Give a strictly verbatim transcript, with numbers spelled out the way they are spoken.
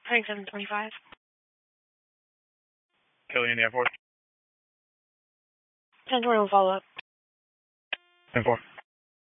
Heading seven twenty-five. Killian Air Force. ten twenty will follow up. ten four.